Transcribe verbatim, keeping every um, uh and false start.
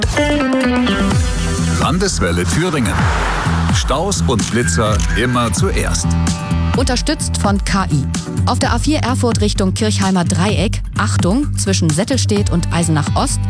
Landeswelle Thüringen. Staus und Blitzer immer zuerst. Unterstützt von K I. Auf der A vier Erfurt Richtung Kirchheimer Dreieck, Achtung, zwischen Settelstedt und Eisenach Ost